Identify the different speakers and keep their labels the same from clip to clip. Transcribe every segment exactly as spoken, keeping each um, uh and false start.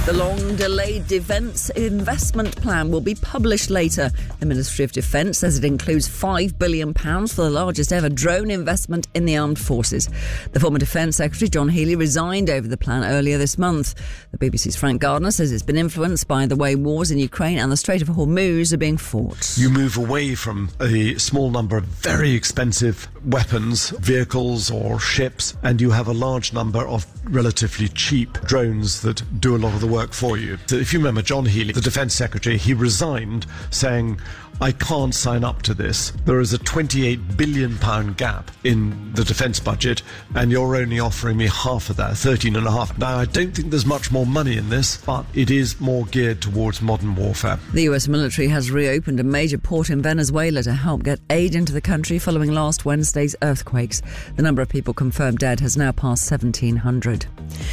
Speaker 1: The long-delayed Defence Investment Plan will be published later. The Ministry of Defence says it includes five billion pounds for the largest ever drone investment in the armed forces. The former Defence Secretary, John Healey, resigned over the plan earlier this month. The B B C's Frank Gardner says it's been influenced by the way wars in Ukraine and the Strait of Hormuz are being fought.
Speaker 2: You move away from a small number of very expensive weapons, vehicles or ships, and you have a large number of relatively cheap drones that do a lot of the work for you. So if you remember John Healey, the Defence Secretary, he resigned saying, I can't sign up to this. There is a twenty-eight billion pounds gap in the defence budget and you're only offering me half of that, thirteen and a half. Now, I don't think there's much more money in this, but it is more geared towards modern warfare.
Speaker 1: The U S military has reopened a major port in Venezuela to help get aid into the country following last Wednesday's earthquakes. The number of people confirmed dead has now passed seventeen hundred.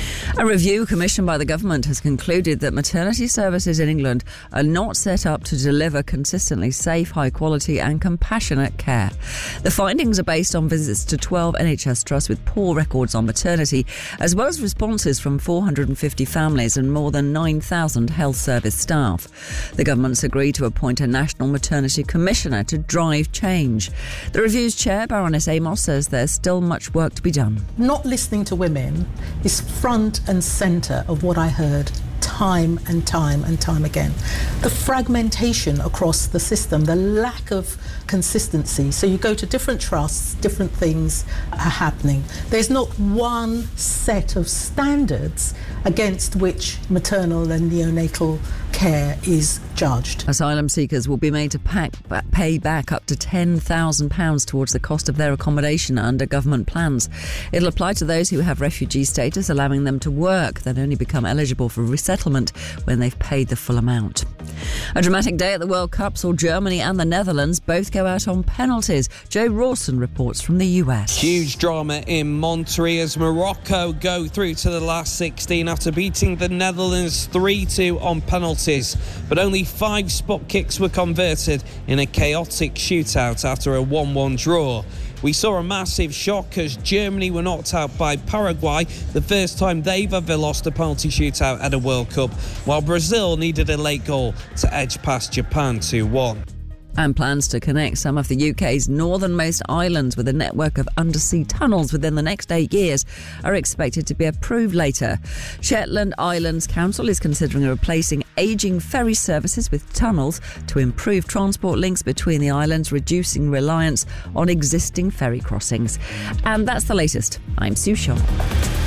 Speaker 1: A review commissioned by the government has concluded that maternity services in England are not set up to deliver consistently safe, high quality and compassionate care. The findings are based on visits to twelve N H S trusts with poor records on maternity, as well as responses from four hundred fifty families and more than nine thousand health service staff. The government's agreed to appoint a National Maternity Commissioner to drive change. The review's chair, Baroness Amos, says there's still much work to be done.
Speaker 3: Not listening to women is front and centre of what I heard time and time and time again. The fragmentation across the system, the lack of consistency. So you go to different trusts, different things are happening. There's not one set of standards against which maternal and neonatal care is judged.
Speaker 1: Asylum seekers will be made to pack, pay back up to ten thousand pounds towards the cost of their accommodation under government plans. It'll apply to those who have refugee status, allowing them to work, then only become eligible for resettlement when they've paid the full amount. A dramatic day at the World Cup saw Germany and the Netherlands both go out on penalties. Joe Rawson reports from the U S.
Speaker 4: Huge drama in Monterrey as Morocco go through to the last sixteen after beating the Netherlands three two on penalties. But only five spot kicks were converted in a chaotic shootout after a one one draw. We saw a massive shock as Germany were knocked out by Paraguay, the first time they've ever lost a penalty shootout at a World Cup, while Brazil needed a late goal to edge past Japan two one.
Speaker 1: And plans to connect some of the U K's northernmost islands with a network of undersea tunnels within the next eight years are expected to be approved later. Shetland Islands Council is considering replacing ageing ferry services with tunnels to improve transport links between the islands, reducing reliance on existing ferry crossings. And that's the latest. I'm Sue Shaw.